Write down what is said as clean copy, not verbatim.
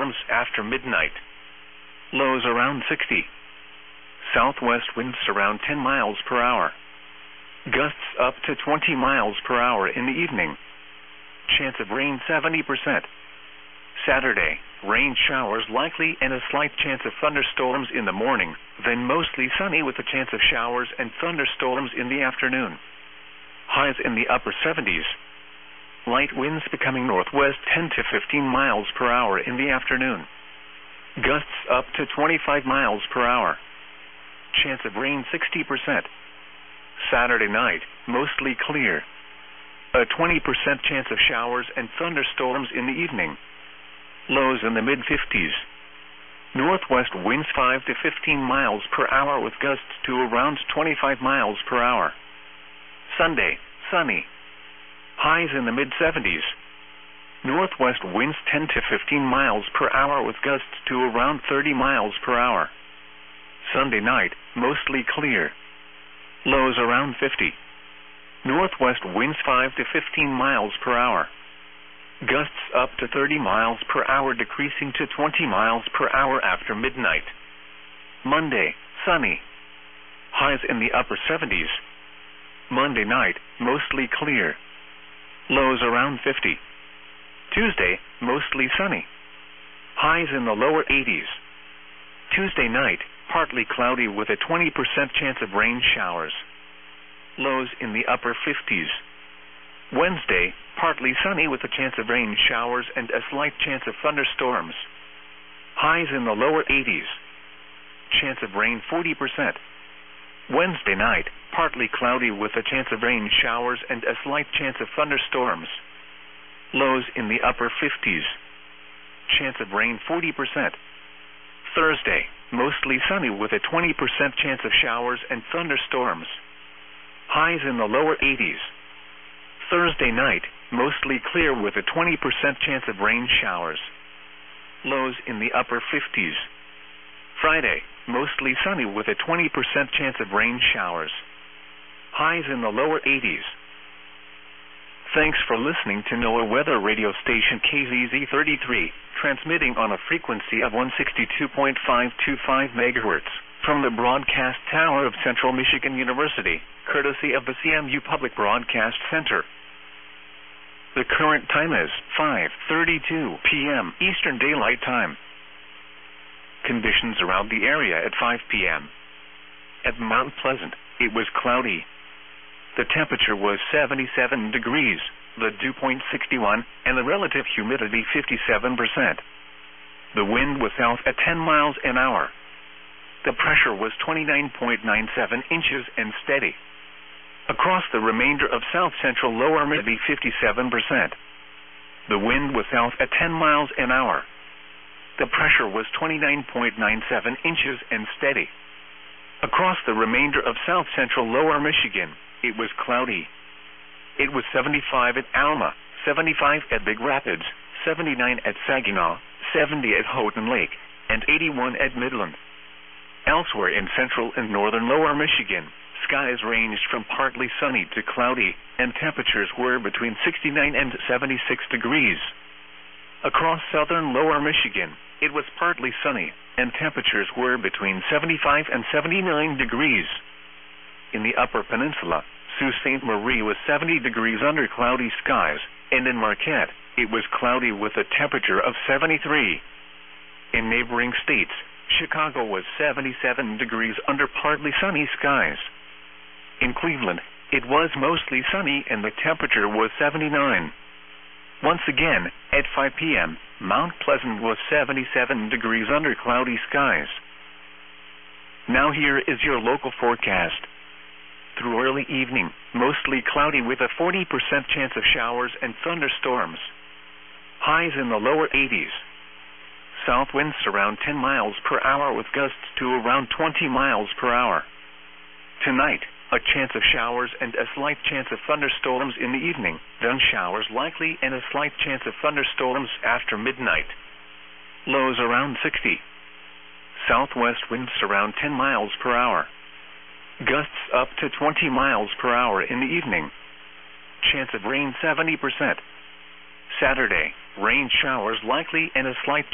thunderstorms after midnight. Lows around 60. Southwest winds around 10 miles per hour. Gusts up to 20 miles per hour in the evening. Chance of rain 70%. Saturday, rain showers likely and a slight chance of thunderstorms in the morning, then mostly sunny with a chance of showers and thunderstorms in the afternoon. Highs in the upper 70s. Light winds becoming northwest 10 to 15 miles per hour in the afternoon. Gusts up to 25 miles per hour. Chance of rain 60%. Saturday night, mostly clear. A 20% chance of showers and thunderstorms in the evening. Lows in the mid-50s. Northwest winds 5 to 15 miles per hour with gusts to around 25 miles per hour. Sunday, sunny. Highs in the mid-70s. Northwest winds 10 to 15 miles per hour with gusts to around 30 miles per hour. Sunday night, mostly clear. Lows around 50. Northwest winds 5 to 15 miles per hour. Gusts up to 30 miles per hour decreasing to 20 miles per hour after midnight. Monday, sunny. Highs in the upper 70s. Monday night, mostly clear. Lows around 50. Tuesday, mostly sunny. Highs in the lower 80s. Tuesday night, partly cloudy with a 20% chance of rain showers. Lows in the upper 50s. Wednesday, partly sunny with a chance of rain showers and a slight chance of thunderstorms. Highs in the lower 80s. Chance of rain 40%. Wednesday night, partly cloudy with a chance of rain showers and a slight chance of thunderstorms. Lows in the upper 50s. Chance of rain 40%. Thursday, mostly sunny with a 20% chance of showers and thunderstorms. Highs in the lower 80s. Thursday night, mostly clear with a 20% chance of rain showers. Lows in the upper 50s. Friday, mostly sunny with a 20% chance of rain showers. Highs in the lower 80s. Thanks for listening to NOAA Weather Radio Station KZZ33, transmitting on a frequency of 162.525 MHz from the broadcast tower of Central Michigan University, courtesy of the CMU Public Broadcast Center. The current time is 5:32 p.m. Eastern Daylight Time. Conditions around the area at 5 p.m. At Mount Pleasant, it was cloudy. The temperature was 77 degrees, the dew point 61, and the relative humidity 57%. The wind was south at 10 miles an hour. The pressure was 29.97 inches and steady. Across the remainder of south-central lower Mississippi 57%. The wind was south at 10 miles an hour. The pressure was 29.97 inches and steady. Across the remainder of south-central lower Michigan, it was cloudy. It was 75 at Alma, 75 at Big Rapids, 79 at Saginaw, 70 at Houghton Lake, and 81 at Midland. Elsewhere in central and northern lower Michigan, skies ranged from partly sunny to cloudy, and temperatures were between 69 and 76 degrees. Across southern lower Michigan, it was partly sunny, and temperatures were between 75 and 79 degrees. In the upper peninsula, Sault Ste. Marie was 70 degrees under cloudy skies, and in Marquette, it was cloudy with a temperature of 73. In neighboring states, Chicago was 77 degrees under partly sunny skies. In Cleveland, it was mostly sunny and the temperature was 79. Once again, at 5 p.m., Mount Pleasant was 77 degrees under cloudy skies. Now here is your local forecast. Through early evening, mostly cloudy with a 40% chance of showers and thunderstorms. Highs in the lower 80s. South winds around 10 miles per hour with gusts to around 20 miles per hour. Tonight, a chance of showers and a slight chance of thunderstorms in the evening, then showers likely and a slight chance of thunderstorms after midnight. Lows around 60. Southwest winds around 10 miles per hour. Gusts up to 20 miles per hour in the evening. Chance of rain 70%. Saturday, rain showers likely and a slight